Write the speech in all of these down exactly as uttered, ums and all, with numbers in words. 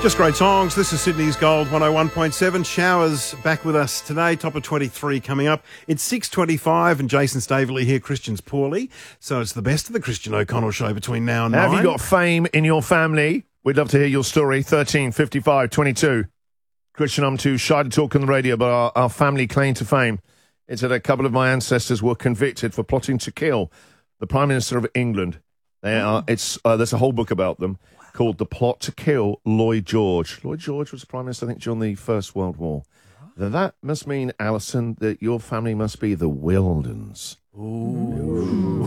Just great songs. This is Sydney's Gold one oh one point seven. Showers back with us today. Top of twenty-three coming up. It's six twenty-five and Jason Staveley here. Christian's poorly. So it's the best of the Christian O'Connell show between now and Have nine. you got fame in your family? We'd love to hear your story. thirteen fifty-five twenty-two. Christian, I'm too shy to talk on the radio, but our, our family claim to fame is that a couple of my ancestors were convicted for plotting to kill the Prime Minister of England. They are, it's, uh, there's a whole book about them called The Plot to Kill Lloyd George. Lloyd George was Prime Minister, I think, during the First World War. Now, that must mean, Alison, that your family must be the Wildens. Ooh.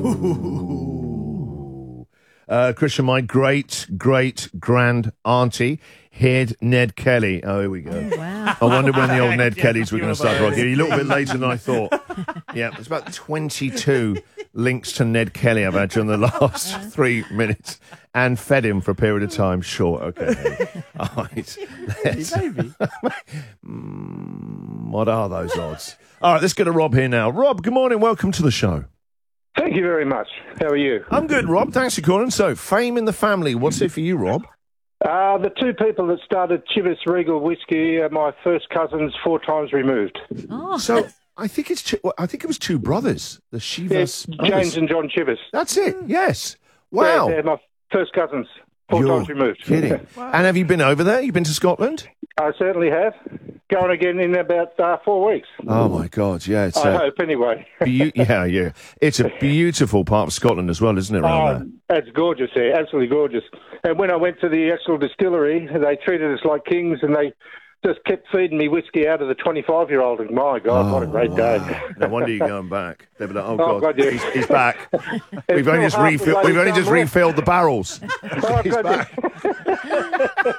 Ooh. Uh, Christian, my great-great-grand auntie hid Ned Kelly. Oh, here we go. Oh, wow. I wondered when the old Ned Kellys were going to start rocking. A little bit later than I thought. Yeah, there's about twenty-two links to Ned Kelly I've had during the last three minutes and fed him for a period of time. Sure, okay. All right. Let's- Baby. Mm, what are those odds? All right, let's get to Rob here now. Rob, good morning. Welcome to the show. Thank you very much. How are you? I'm good, Rob. Thanks for calling. So, fame in the family. What's it for you, Rob? Uh, the two people that started Chivas Regal Whiskey are my first cousins, four times removed. Oh, So, I think it's two, I think it was two brothers, the Shivas Yes, brothers. James and John Chivas. That's it. Yes. Wow. They're, they're my first cousins, four You're times removed. kidding. And have you been over there? You've been to Scotland? I certainly have. Going again in about uh, four weeks. Oh my God! Yeah, it's I a hope, anyway. beau- yeah, yeah. It's a beautiful part of Scotland as well, isn't it? Around Oh, that's gorgeous there, absolutely gorgeous. And when I went to the actual distillery, they treated us like kings, and they just kept feeding me whiskey out of the twenty-five-year-old. And my God, there. what a great Oh, day! wow. No wonder you're going back. They'll be like, oh, Oh, God, God, yeah. he's, he's back. It's We've only still just half the refilled. bloody We've only just time left. refilled the barrels. Oh, He's God, back. yeah.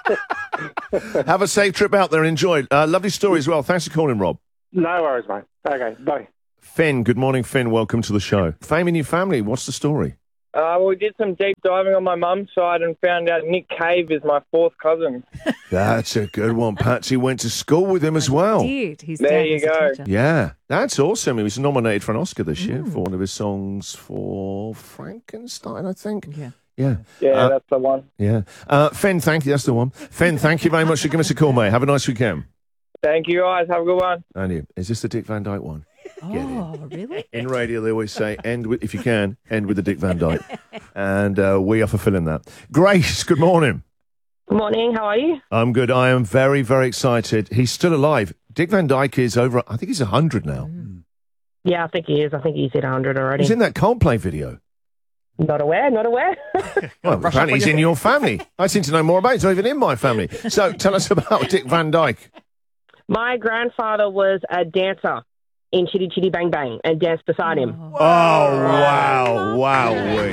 Have a safe trip out there. Enjoy. Uh, lovely story as well. Thanks for calling, Rob. No worries, mate. Okay, bye. Finn, good morning, Finn. Welcome to the show. Fame in your family. What's the story? Uh, well, we did some deep diving on my mum's side and found out Nick Cave is my fourth cousin. That's a good one. Patsy went to school with him as well. Did. His There dad you was a go. teacher. Yeah, that's awesome. He was nominated for an Oscar this year for one of his songs for Frankenstein, I think. Yeah. Yeah. Yeah, Uh, that's the one. Yeah. Uh, Finn, thank you. That's the one. Finn, thank you very much for giving us a call, mate. Have a nice weekend. Thank you, guys. Have a good one. And you. Is this the Dick Van Dyke one? Oh, really? In radio, they always say, end with, if you can, end with the Dick Van Dyke. And uh, we are fulfilling that. Grace, good morning. Good morning, how are you? I'm good. I am very, very excited. He's still alive. Dick Van Dyke is over, I think he's one hundred now. Yeah, I think he is. I think he's hit one hundred already. He's in that Coldplay video. Not aware, not aware. Well, apparently he's in your family. I seem to know more about it. He's not even in my family. So tell us about Dick Van Dyke. My grandfather was a dancer in Chitty Chitty Bang Bang and danced beside him. Oh, wow. Wow.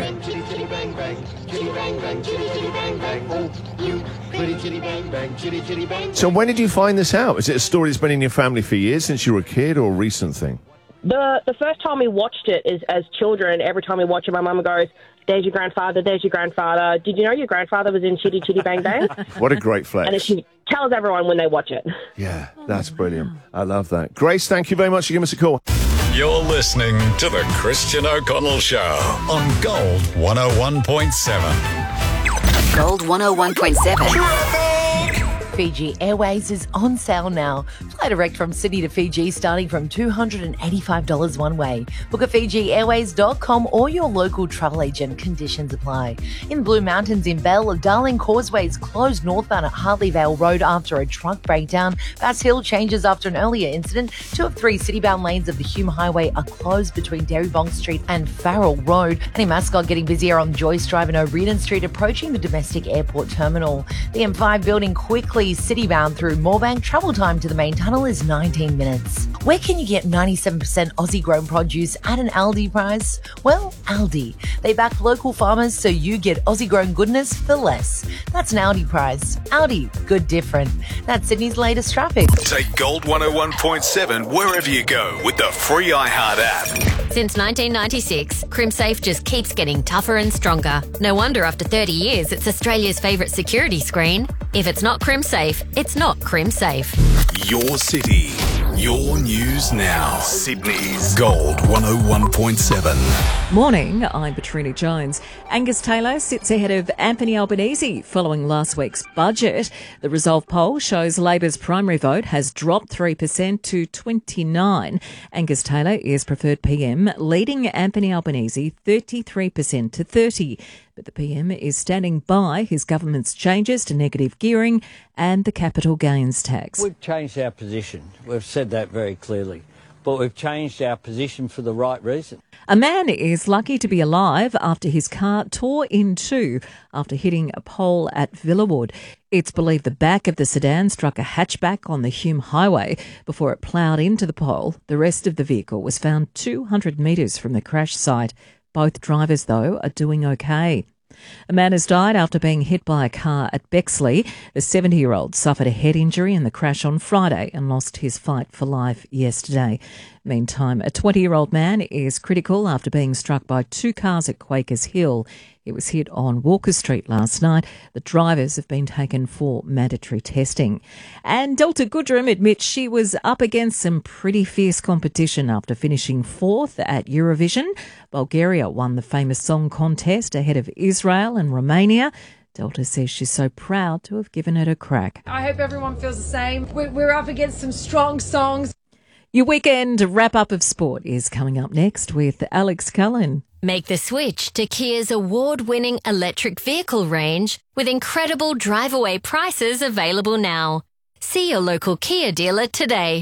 So when did you find this out? Is it a story that's been in your family for years, since you were a kid, or a recent thing? The the first time we watched it is as children. Every time we watch it, my mum goes, "There's your grandfather, there's your grandfather. Did you know your grandfather was in Chitty Chitty Bang Bang?" What a great And then flex. she tells everyone when they watch it. Yeah, that's brilliant. I love that. Grace, thank you very much for giving us a call. You're listening to The Christian O'Connell Show on Gold one oh one point seven. Gold one oh one point seven. Fiji Airways is on sale now. Fly direct from Sydney to Fiji starting from two hundred eighty-five dollars one way. Book at fiji airways dot com or your local travel agent. Conditions apply. In Blue Mountains in Bell, Darling Causeway is closed northbound at Hartleyvale Road after a truck breakdown. Bass Hill changes after an earlier incident. Two of three citybound lanes of the Hume Highway are closed between Derrybong Street and Farrell Road. And in Mascot, getting busier on Joyce Drive and O'Riordan Street approaching the domestic airport terminal. The M five building quickly citybound through Moorebank. Travel time to the main tunnel is nineteen minutes. Where can you get ninety-seven percent Aussie grown produce at an Aldi price? Well, Aldi. They back local farmers so you get Aussie grown goodness for less. That's an Aldi price. Aldi, good different. That's Sydney's latest traffic. Take Gold one oh one point seven wherever you go with the free iHeart app. Since nineteen ninety-six, CrimSafe just keeps getting tougher and stronger. No wonder after thirty years, it's Australia's favourite security screen. If it's not CrimSafe, it's not CrimSafe. Your city, Your news now. Sydney's Gold one oh one point seven. Morning, I'm Petrina Jones. Angus Taylor sits ahead of Anthony Albanese following last week's budget. The Resolve poll shows Labor's primary vote has dropped three percent to twenty-nine. Angus Taylor is preferred P M, leading Anthony Albanese thirty-three percent to thirty. But the P M is standing by his government's changes to negative gearing and the capital gains tax. We've changed our position. We've said that very clearly. But we've changed our position for the right reason. A man is lucky to be alive after his car tore in two after hitting a pole at Villawood. It's believed the back of the sedan struck a hatchback on the Hume Highway before it ploughed into the pole. The rest of the vehicle was found two hundred metres from the crash site. Both drivers, though, are doing okay. A man has died after being hit by a car at Bexley. The seventy-year-old suffered a head injury in the crash on Friday and lost his fight for life yesterday. Meantime, a twenty-year-old man is critical after being struck by two cars at Quakers Hill. He was hit on Walker Street last night. The drivers have been taken for mandatory testing. And Delta Goodrem admits she was up against some pretty fierce competition after finishing fourth at Eurovision. Bulgaria won the famous song contest ahead of Israel and Romania. Delta says she's so proud to have given it a crack. I hope everyone feels the same. We're, we're up against some strong songs. Your weekend wrap-up of sport is coming up next with Alex Cullen. Make the switch to Kia's award-winning electric vehicle range with incredible drive-away prices available now. See your local Kia dealer today.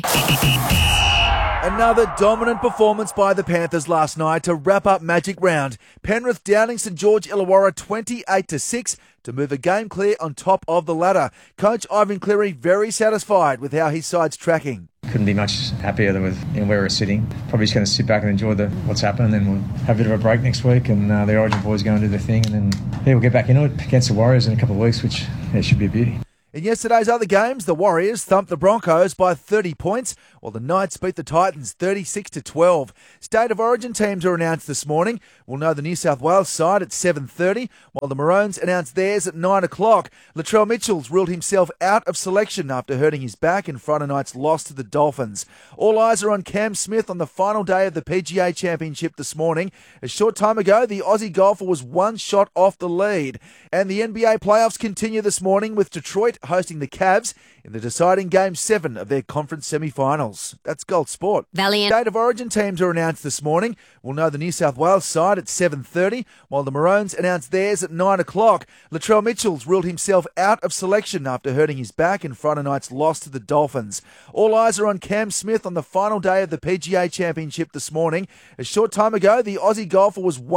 Another dominant performance by the Panthers last night to wrap up Magic Round. Penrith downing St George Illawarra twenty-eight to six to move a game clear on top of the ladder. Coach Ivan Cleary very satisfied with how his side's tracking. Couldn't be much happier than with you know, where we're sitting. Probably just going to sit back and enjoy the what's happened, and then we'll have a bit of a break next week, and uh, the Origin boys go and do their thing, and then yeah, we'll get back into it against the Warriors in a couple of weeks, which yeah, should be a beauty. In yesterday's other games, the Warriors thumped the Broncos by thirty points, while the Knights beat the Titans thirty-six to twelve. State of Origin teams are announced this morning. We'll know the New South Wales side at seven thirty, while the Maroons announced theirs at nine o'clock. Latrell Mitchell's ruled himself out of selection after hurting his back in Friday night's loss to the Dolphins. All eyes are on Cam Smith on the final day of the P G A Championship this morning. A short time ago, the Aussie golfer was one shot off the lead. And the N B A playoffs continue this morning with Detroit hosting the Cavs in the deciding Game seven of their conference semi-finals. That's Gold Sport. Valiant. State of Origin teams are announced this morning. We'll know the New South Wales side at seven thirty, while the Maroons announced theirs at nine o'clock. Latrell Mitchell's ruled himself out of selection after hurting his back in Friday night's loss to the Dolphins. All eyes are on Cam Smith on the final day of the P G A Championship this morning. A short time ago, the Aussie golfer was one